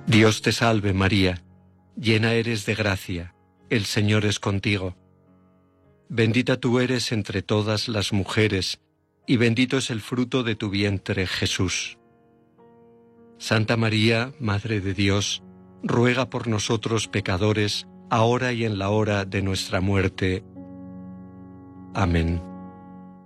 Dios te salve María, llena eres de gracia, el Señor es contigo. Bendita tú eres entre todas las mujeres, y bendito es el fruto de tu vientre, Jesús. Santa María, Madre de Dios, ruega por nosotros pecadores, ahora y en la hora de nuestra muerte. Amén.